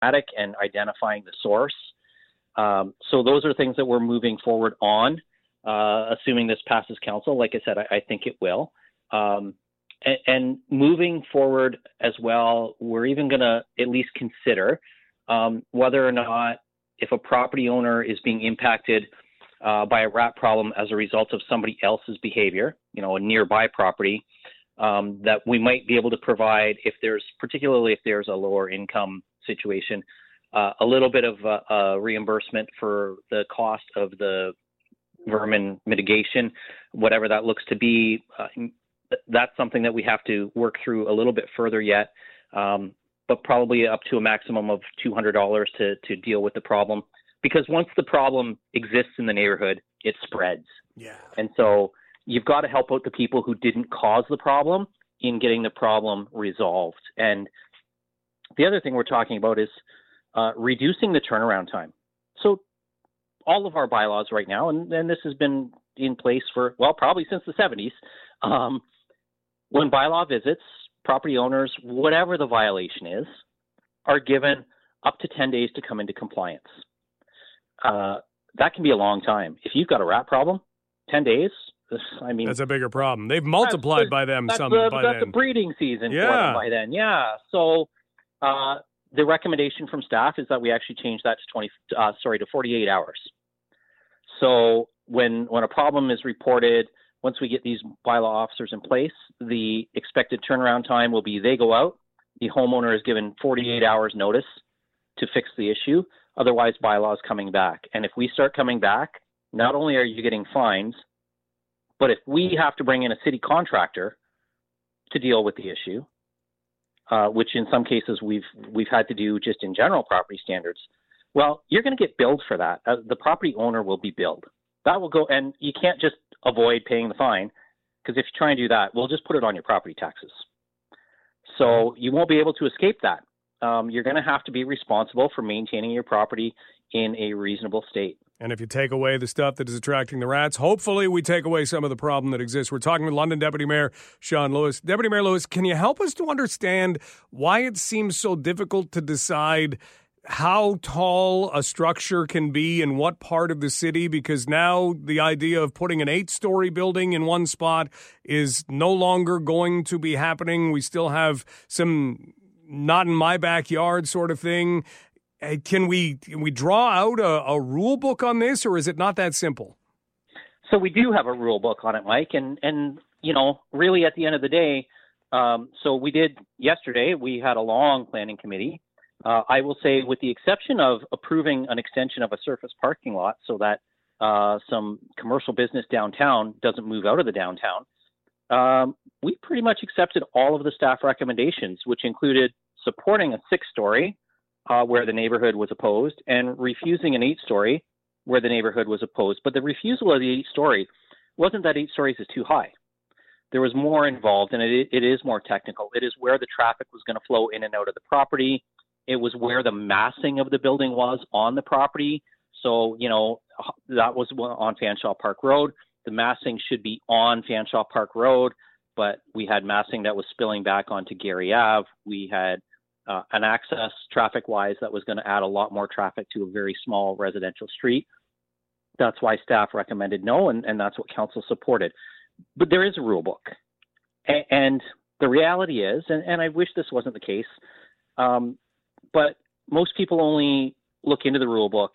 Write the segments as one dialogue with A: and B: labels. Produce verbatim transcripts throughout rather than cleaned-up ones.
A: attic and identifying the source. Um, so those are things that we're moving forward on, uh, assuming this passes council. Like I said, I, I think it will. Um, and, and moving forward as well, we're even going to at least consider um, whether or not if a property owner is being impacted uh, by a rat problem as a result of somebody else's behavior, you know, a nearby property, um, that we might be able to provide, if there's, particularly if there's a lower income situation, uh, a little bit of uh, uh, reimbursement for the cost of the vermin mitigation, whatever that looks to be. Uh, that's something that we have to work through a little bit further yet, um, but probably up to a maximum of two hundred dollars to, to deal with the problem. Because once the problem exists in the neighborhood, it spreads.
B: Yeah.
A: And so you've got to help out the people who didn't cause the problem in getting the problem resolved. And the other thing we're talking about is uh, reducing the turnaround time. So all of our bylaws right now, and, and this has been in place for, well, probably since the seventies, um, when bylaw visits, property owners, whatever the violation is, are given up to ten days to come into compliance. Uh, that can be a long time. If you've got a rat problem, ten days, I mean,
B: that's a bigger problem. They've multiplied by them
A: that's
B: some
A: the,
B: by
A: that's
B: then.
A: the breeding season
B: Yeah.
A: for them by then. Yeah. So uh, the recommendation from staff is that we actually change that to twenty, uh, sorry, to forty-eight hours. So when when a problem is reported, once we get these bylaw officers in place, the expected turnaround time will be they go out, the homeowner is given forty-eight hours notice to fix the issue. Otherwise, bylaw is coming back. And if we start coming back, not only are you getting fines, but if we have to bring in a city contractor to deal with the issue, uh, which in some cases we've we've had to do just in general property standards, well, you're going to get billed for that. Uh, the property owner will be billed. That will go, and you can't just avoid paying the fine, because if you try and do that, we'll just put it on your property taxes. So you won't be able to escape that. Um, you're going to have to be responsible for maintaining your property in a reasonable state.
B: And if you take away the stuff that is attracting the rats, hopefully we take away some of the problem that exists. We're talking with London Deputy Mayor Sean Lewis. Deputy Mayor Lewis, can you help us to understand why it seems so difficult to decide how tall a structure can be in what part of the city? Because now the idea of putting an eight-story building in one spot is no longer going to be happening. We still have some not in my backyard sort of thing. Can we can we draw out a, a rule book on this, or is it not that simple?
A: So we do have a rule book on it, Mike, and and you know, really at the end of the day, um, so we did yesterday. We had a long planning committee. Uh, I will say, with the exception of approving an extension of a surface parking lot, so that uh, some commercial business downtown doesn't move out of the downtown, um, we pretty much accepted all of the staff recommendations, which included supporting a six-story. Uh, where the neighborhood was opposed, and refusing an eight-story where the neighborhood was opposed. But the refusal of the eight-story wasn't that eight stories is too high. There was more involved, and it, it is more technical. It is where the traffic was going to flow in and out of the property. It was where the massing of the building was on the property. So, you know, that was on Fanshawe Park Road. The massing should be on Fanshawe Park Road, but we had massing that was spilling back onto Gary Ave. We had Uh, an access traffic-wise that was going to add a lot more traffic to a very small residential street. That's why staff recommended no, and, and that's what council supported. But there is a rule book. A- and the reality is, and, and I wish this wasn't the case, um, but most people only look into the rule book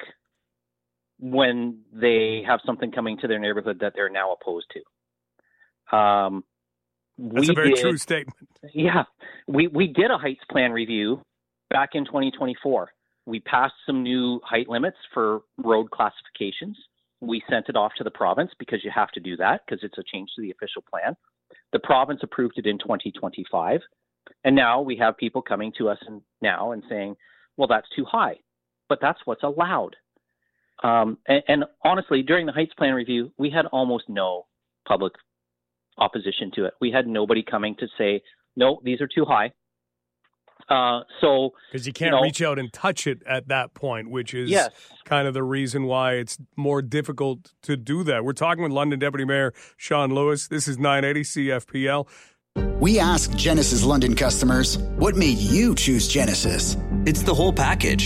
A: when they have something coming to their neighborhood that they're now opposed to. Um,
B: That's
A: we
B: a very
A: did,
B: true statement.
A: Yeah. We, we did a heights plan review back in twenty twenty-four. We passed some new height limits for road classifications. We sent it off to the province because you have to do that because it's a change to the official plan. The province approved it in twenty twenty-five. And now we have people coming to us and now and saying, well, that's too high. But that's what's allowed. Um, and, and honestly, during the heights plan review, we had almost no public opposition to it. We had nobody coming to say, no, these are too high. Uh, so
B: because you can't
A: you know,
B: reach out and touch it at that point, which is
A: yes.
B: kind of the reason why it's more difficult to do that. We're talking with London Deputy Mayor Sean Lewis. This is nine eighty C F P L.
C: We asked Genesis London customers, what made you choose Genesis?
D: It's the whole package.